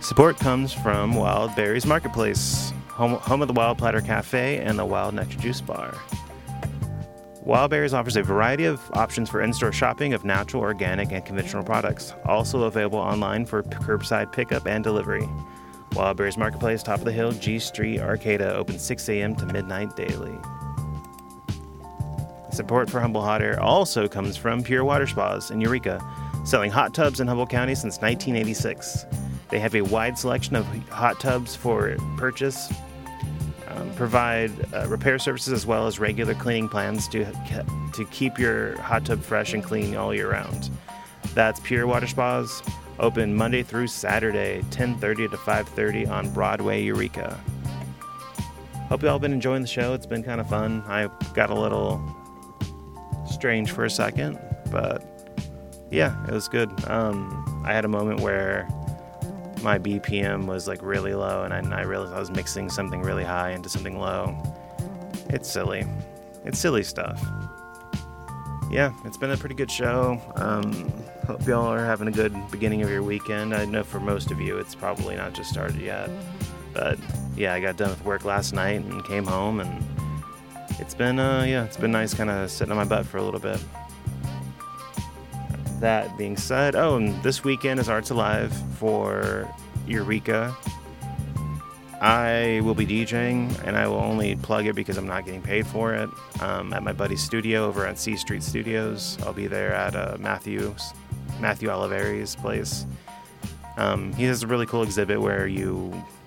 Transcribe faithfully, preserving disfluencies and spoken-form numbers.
Support comes from Wild Berries Marketplace, home, home of the Wild Platter Cafe and the Wild Nectar Juice Bar. Wild Berries offers a variety of options for in-store shopping of natural, organic, and conventional products, also available online for curbside pickup and delivery. Wild Berries Marketplace, top of the hill, G Street, Arcata, open six a.m. to midnight daily. Support for Humble Hot Air also comes from Pure Water Spas in Eureka, selling hot tubs in Humboldt County since nineteen eighty-six. They have a wide selection of hot tubs for purchase, um, provide uh, repair services as well as regular cleaning plans to to keep your hot tub fresh and clean all year round. That's Pure Water Spas, open Monday through Saturday, ten thirty to five thirty on Broadway, Eureka. Hope you all been enjoying the show. It's been kind of fun. I got a little strange for a second, but yeah, it was good. Um, I had a moment where my B P M was like really low, and I, and I realized I was mixing something really high into something low. It's silly. It's silly stuff. Yeah, it's been a pretty good show. Um, hope y'all are having a good beginning of your weekend. I know for most of you it's probably not just started yet. But yeah, I got done with work last night and came home, and it's been, uh, yeah, it's been nice kind of sitting on my butt for a little bit. That being said, oh, and this weekend is Arts Alive for Eureka. I will be DJing, and I will only plug it because I'm not getting paid for it, um, at my buddy's studio over at C Street Studios. I'll be there at uh, Matthew's, Matthew Oliveri's place. Um, he has a really cool exhibit where you